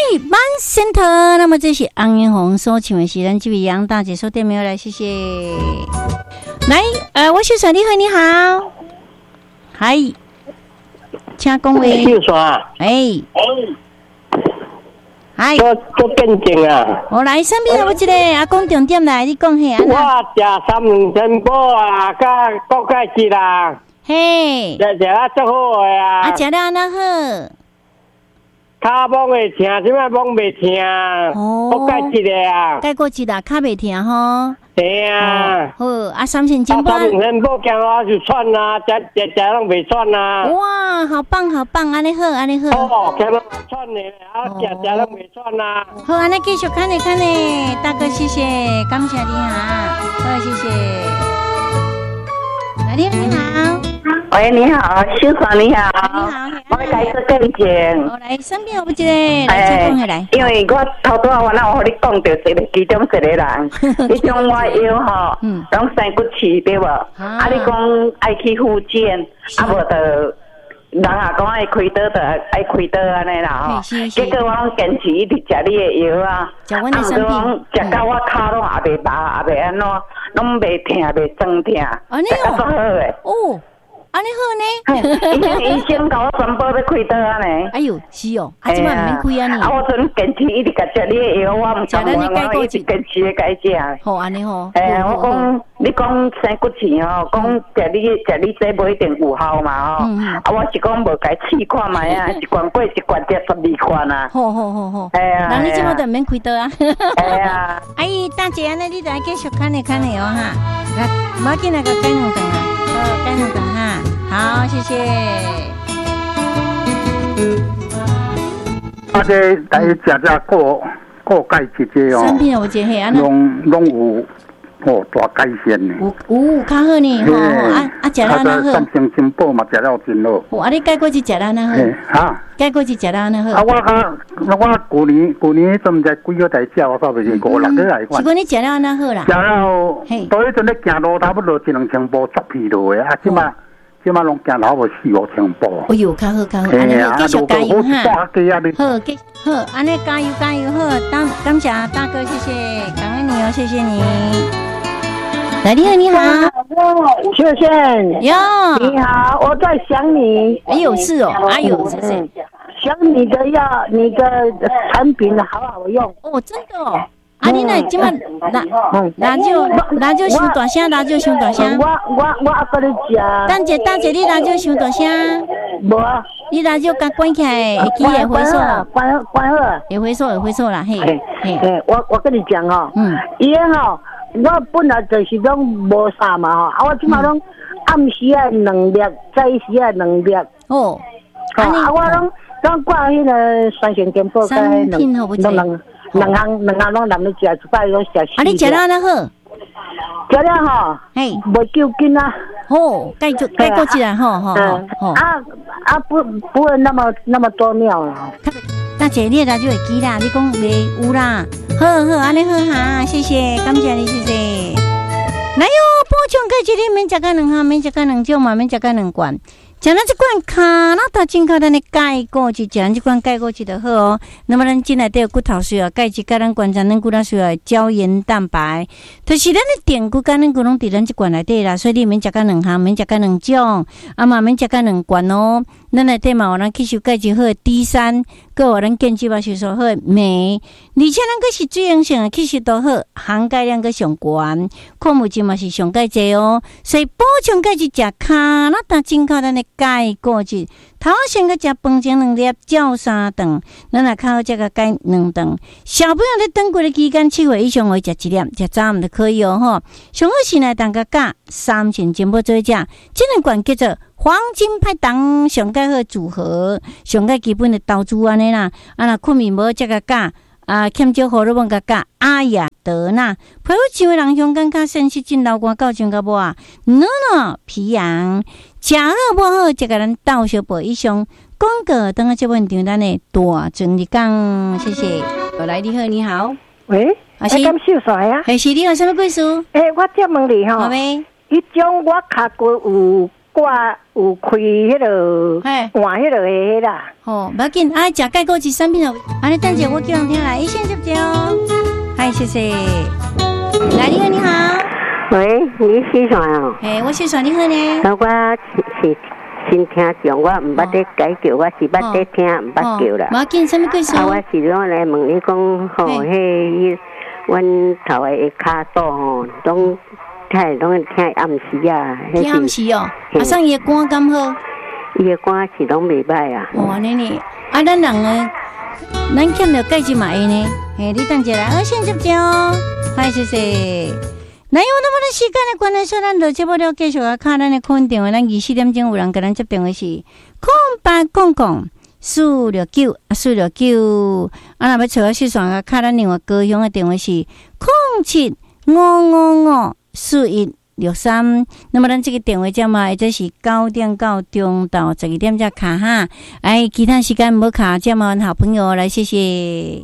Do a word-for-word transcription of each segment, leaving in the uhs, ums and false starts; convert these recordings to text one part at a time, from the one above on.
满身头，那么这是安云红所唱的是咱这位杨大姐说对没有？来，谢谢。来，呃，我秀爽，你好，你好，嗨，请讲话。 秀爽， 哎，嗨， 做做见证啊！ 我来，身边有一个阿公重点来，你讲下。 我食三两千宝啊，甲国家节啦， 嘿， 食食啊足好诶啊！ 啊，食了安那好？ 骹摸会疼，即摆摸袂疼。 哦， 国家节诶啊！ 改过节啦，较袂疼吼。 嘿啊！ 好，啊，三千金宝。 三两千宝惊我就喘啊，食食食拢袂喘啊！ 哇，好棒好棒，安尼好，安尼好。 哦，惊我喘诶，啊，食食拢袂喘啊！ 好，安尼继续看咧看咧，大哥谢谢，感谢你哈，好谢谢。来，你你好。 喂，你好，秀爽你好。 你好， 我来做见证。 我来身边有一个，来讲下来。 因为我头拄啊，我哪有和你讲到一个其中一个人，你种我腰吼，拢生骨刺对无？啊，你讲爱去复健，啊无就人也讲爱开刀，就爱开刀安尼啦吼。结果我拢坚持一直食你的药啊， 食阮的产品， 食到我骹拢也袂麻，也袂安怎，拢袂疼，袂酸疼，食到足好诶。 哦。安尼好呢， 以前医生甲我宣布要开刀啊呢。 哎呦，是哦，啊，即摆唔免开啊呢。 啊，我阵坚持一直甲食你的药，我唔敢我我一直坚持咧甲伊食。 好安尼吼。 哎，我讲你讲生骨刺吼，讲食你食你这不一定有效嘛吼。啊，我是讲无甲伊试看卖啊，一罐过一罐食十二罐啊。 好好好好。 哎呀， 那你即摆就唔免开刀啊。 哎呀， 阿姨大姐，安尼你来继续看咧看咧哦哈。唔要紧那个改两顿啊，好改两顿哈。好，谢谢。 啊，这来食食过过钙这些哦， 产品有这些啊， 拢拢有哦大改善呢。 有有较好呢，吼啊啊，食了那好。 三星金宝嘛，食了真好。 哦，啊，你改过去食了那好。 哈？ 改过去食了那好。 啊，我讲我去年去年都唔知几个代食，我到袂是五六个来款。 是讲你食了那好啦。 食了，到迄阵咧行路差不多一两千步足疲劳的啊，即马。即马拢行老无四五千步。 哎呦，较好较好，安尼继续加油哈！好，继好，安尼加油加油好，当感谢大哥，谢谢，感恩你哦，谢谢你。来，你好，你好， 秀倩， 哟， 你好，我在想你。 哎呦，是哦，哎呦，谢谢。 想你的药，你的产品好好用。 哦，真的哦。啊，你那即马拿拿就拿就伤大声，拿就伤大声。 我我我阿跟你讲。 等者等者，你拿就伤大声。 无啊。 你拿就甲关起来，会记会回缩。 关关好。 会回缩，会回缩啦，嘿。 嘿，我我跟你讲哦。嗯。伊吼，我本来就是拢无啥嘛吼，啊，我即马拢暗时啊两粒，早时啊两粒。哦。啊，我拢拢挂迄个三线电报甲两两两。两项两项拢男的食，一摆拢食死。啊， 你食了安那好？ 食了吼，嘿，无救紧啊。 哦，改就改过去啦，吼吼吼。 啊啊，不不会那么那么多尿啦。 大姐，你那就会记啦，你讲袂有啦。好好，安尼好哈，谢谢，感谢你，谢谢。来哟，补充钙质你免食个两项，免食个两种嘛，免食个两罐。食咱这款卡那达健康咱的钙果质，食咱这款钙果质就好哦。那么咱进来都有骨头需要钙质，甲咱观察咱骨头需要胶原蛋白，就是咱的电骨甲咱骨拢伫咱这罐内底啦，所以你免食个两项，免食个两种，啊嘛免食个两罐哦。咱内底嘛有咱吸收钙质好的 D 三，佮有咱健质嘛吸收好的镁，而且咱佮是水溶性的吸收都好，含钙量佮上悬，矿物质嘛是上钙质哦。所以补充钙质食卡那达健康咱的钙果质，头先个食饭前两粒，照三顿，咱若较好食个钙两顿。小朋友咧等过的期间，七岁以上会食一粒，食早暗就可以哦吼。上好是来当个加三千金宝做食，这两罐叫做黄金派档，上盖好组合，上盖基本的投资安尼啦。啊，若困眠无食个加。啊，欠少荷尔蒙个加阿雅德纳，皮肤像的人香感较sen细进流汗到上个无啊，暖暖皮痒，食好无好，食个咱倒小杯以上。广告等下这问题，咱的大整理讲，谢谢。来，你好，你好， 喂，啊是敢秀帅啊？ 还是你有什么故事？ 诶、欸，我这问你吼， 好呗。 迄种我卡过有挂有开迄个，换迄个个啦。 哦，不要紧，啊，食钙果汁产品哦。安尼等下我叫人听来，一线接接哦。嗨，谢谢。来，你好，你好。 喂，你是谁哦？ 哎，我是谁？你好呢？ 我是新听众，我唔捌得改叫，我是捌得听，唔捌叫啦。 不要紧，什么故事？ 啊，我是拢来问你讲，吼，迄阮头的骹肚吼，拢。听拢听暗时啊， 听暗时哦。啊，上伊的肝敢好？ 伊的肝是拢袂歹啊。 哦，安尼呢？啊，咱人呢，咱欠着钙质嘛会呢？嘿，你等一下，我先接接哦。嗨，谢谢。那有那么多时间的关系，说咱落节目了，继续啊，看咱的空电话，咱二四点钟有人跟咱接电话是空八空空四六九啊，四六九。啊，若要找我细算啊，看咱另外高雄的电话是空七五五五。四一六三，那么咱这个电话节目，或者是九点到中到十二点才卡哈，哎，其他时间无卡，这么好朋友来，谢谢。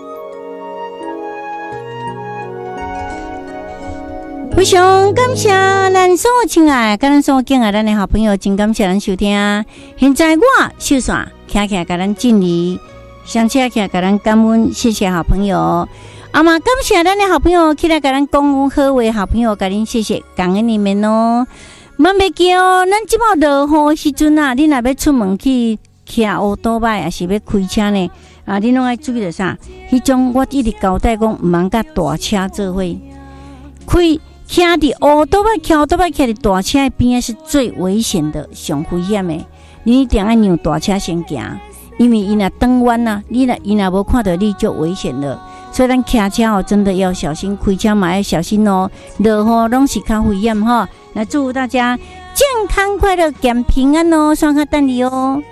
非常感谢咱所有亲爱，跟咱所有敬爱咱的好朋友，真感谢咱收听。现在我秀伞徛起来，甲咱敬礼，相车起来，甲咱感恩，谢谢好朋友。啊嘛，感谢咱的好朋友起来，甲咱讲好话，好朋友甲恁谢谢，感恩你们哦。万袂记哦，咱即摆落雨时阵啊，你若要出门去骑乌多摆，还是要开车呢？啊，你拢爱注意着啥？迄种我一直交代讲，毋通甲大车做伙开。骑伫乌多摆，骑乌多摆，骑伫大车的边是最危险的，上危险的。你一定爱让大车先行，因为伊若转弯啊，你若伊若无看到你就危险了。所以咱骑车哦，真的要小心，开车嘛要小心哦。落雨拢是较危险哈。那祝大家健康快乐、健平安哦，双卡等你哦。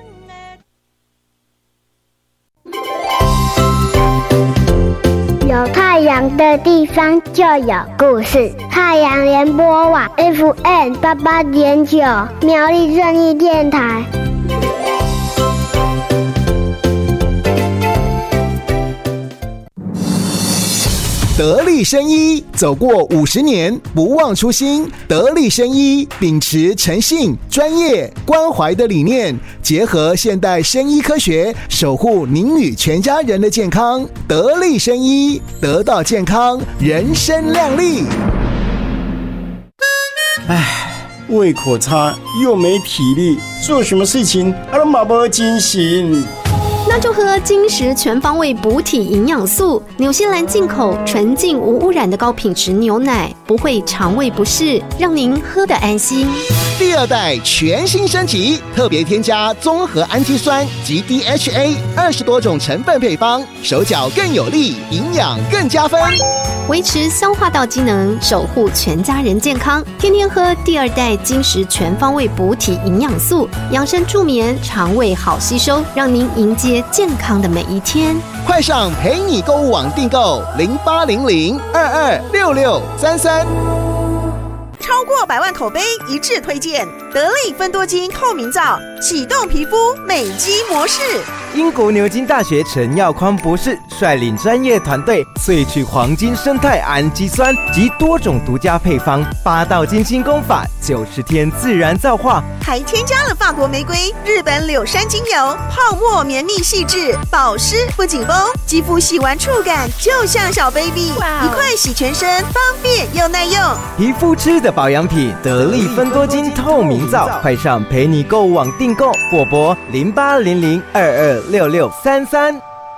有太阳的地方就有故事。太阳联播网 F M 八八点九，苗栗正义电台。 得力生医走过五十年，不忘初心。得力生医秉持诚信、专业、关怀的理念，结合现代生医科学，守护您与全家人的健康。得力生医，得到健康，人生亮丽。 唉，胃口差又没体力，做什么事情啊都马不精神。 那就喝金石全方位补体营养素，纽西兰进口纯净无污染的高品质牛奶，不会肠胃不适，让您喝得安心。 第二代全新升级，特别添加综合氨基酸及 D H A 二十多种成分配方，手脚更有力，营养更加分， 维持消化道机能，守护全家人健康。天天喝第二代金石全方位补体营养素，养生助眠，肠胃好吸收，让您迎接健康的每一天。 快上陪你购物网订购零八零零二二六六三三。 超过百万口碑一致推荐得力芬多精透明皂，启动皮肤美肌模式。 英国牛津大学陈耀匡博士率领专业团队萃取黄金生态氨基酸及多种独家配方，八道金星功法，九十天自然皂化， 还添加了法国玫瑰、日本柳杉精油，泡沫绵密细致，保湿不紧绷，肌肤洗完触感就像小 baby， 一块洗全身，方便又耐用。 皮肤吃的保养品，得力芬多精透明皂，快上陪你购物网订购，或拨零八零零二二六六三三。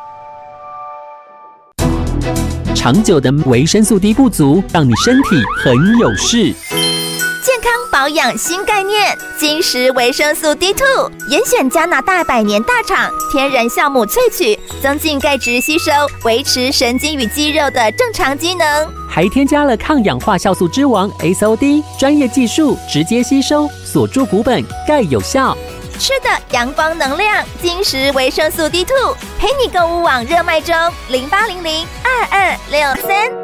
长久的维生素 D 不足，让你身体很有事。 健康保养新概念，金石维生素 D 二 严选加拿大百年大厂天然酵母萃取，增进钙质吸收，维持神经与肌肉的正常机能， 还添加了抗氧化酵素之王 S O D， 专业技术直接吸收，锁住骨本，钙有效。 吃的阳光能量，金石维生素 D 二 陪你购物网热卖中，零八零零二二六三。